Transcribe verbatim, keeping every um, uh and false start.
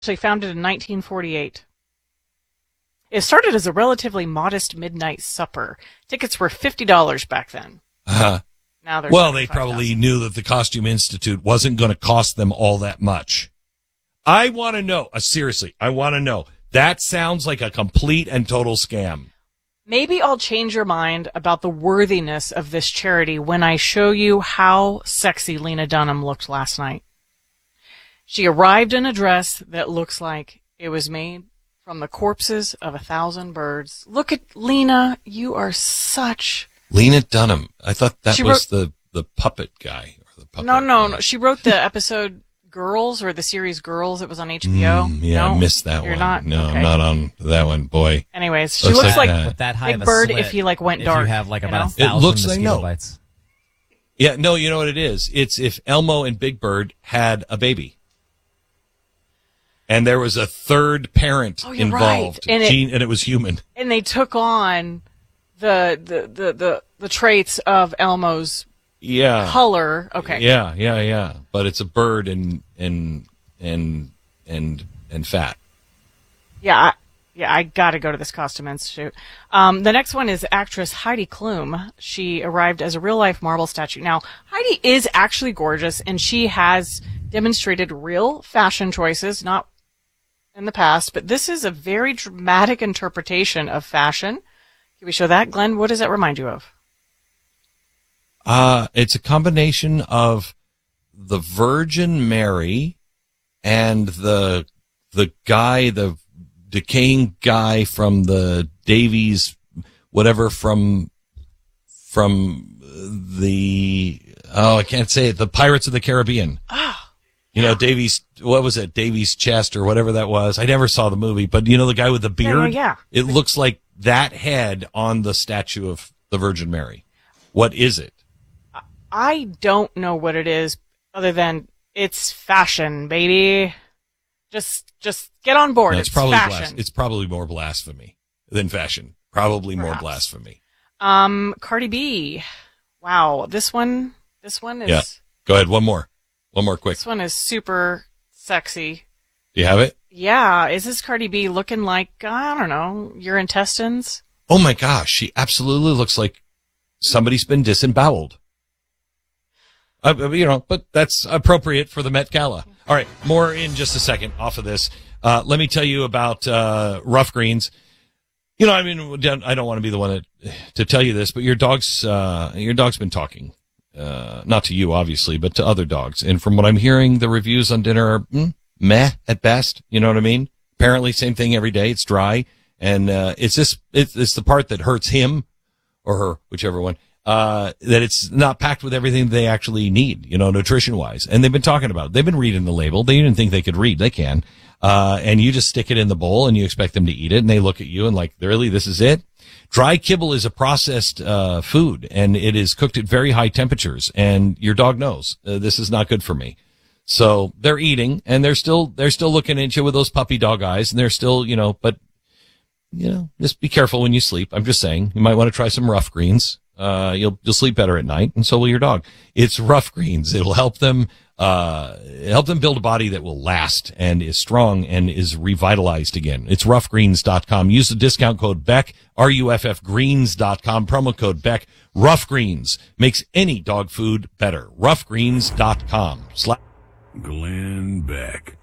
Actually founded in nineteen forty-eight. It started as a relatively modest midnight supper. Tickets were fifty dollars back then. Uh-huh. Now they're well, they probably knew that the Costume Institute wasn't going to cost them all that much. I want to know, uh, seriously, I want to know. That sounds like a complete and total scam. Maybe I'll change your mind about the worthiness of this charity when I show you how sexy Lena Dunham looked last night. She arrived in a dress that looks like it was made from the corpses of a thousand birds. Look at Lena. You are such... Lena Dunham. I thought that she was wrote... the, the puppet guy. Or the puppet no, no, guy. no. She wrote the episode Girls, or the series Girls. It was on H B O. Mm, yeah, no? I missed that You're one. not? No, okay. I'm not on that one, boy. Anyways, she looks looks like, like uh, With that high Big of a Bird slit, if he like went if dark. you have like you about know? a thousand It looks like- mosquito no. bites. Yeah, no, you know what it is? It's if Elmo and Big Bird had a baby. And there was a third parent Oh, you're involved. right. And it- Gene, and it was human. And they took on the the the the, the traits of Elmo's Yeah. color. Okay. Yeah, yeah, yeah. But it's a bird and and and and and fat. Yeah, I, yeah, I got to go to this costume institute. Um, the next one is actress Heidi Klum. She arrived as a real-life marble statue. Now, Heidi is actually gorgeous, and she has demonstrated real fashion choices, not in the past, but this is a very dramatic interpretation of fashion. Can we show that? Glenn, what does that remind you of? Uh, it's a combination of the Virgin Mary and the the guy, the decaying guy from the Davies, whatever from from the oh I can't say it, the Pirates of the Caribbean. Ah, you know Davies, what was it, Davies Chest or whatever that was. I never saw the movie, but you know the guy with the beard. Yeah, yeah. It looks like that head on the statue of the Virgin Mary. What is it? I don't know what it is, other than it's fashion, baby. Just, just get on board. No, it's it's probably fashion. blas- it's probably more blasphemy than fashion. Probably more Perhaps. blasphemy. Um, Cardi B. Wow, this one, this one is. Yeah. Go ahead. One more. One more quick. This one is super sexy. Do you have it? Yeah, is this Cardi B looking like, I don't know, your intestines? Oh my gosh, she absolutely looks like somebody's been disemboweled. Uh, you know, but that's appropriate for the Met Gala. All right, more in just a second off of this. Uh, let me tell you about uh, Rough Greens. You know, I mean, I don't want to be the one that, to tell you this, but your dog's uh, your dog's been talking, uh, not to you obviously, but to other dogs. And from what I'm hearing, the reviews on dinner are mm, meh at best. You know what I mean? Apparently, same thing every day. It's dry, and uh, it's just it's, it's the part that hurts him or her, whichever one. Uh, that it's not packed with everything they actually need, you know, nutrition wise. And they've been talking about it. They've been reading the label. They didn't think they could read. They can. Uh, and you just stick it in the bowl and you expect them to eat it. And they look at you and like, really, this is it? Dry kibble is a processed, uh, food and it is cooked at very high temperatures. And your dog knows uh, this is not good for me. So they're eating and they're still, they're still looking at you with those puppy dog eyes and they're still, you know, but, you know, just be careful when you sleep. I'm just saying you might want to try some Rough Greens. Uh, you'll, you'll sleep better at night and so will your dog. It's Rough Greens. It'll help them, uh, help them build a body that will last and is strong and is revitalized again. It's rough greens dot com. Use the discount code Beck, R U F F greens dot com, promo code Beck. Rough Greens makes any dog food better. rough greens dot com. Sla- Glenn Beck.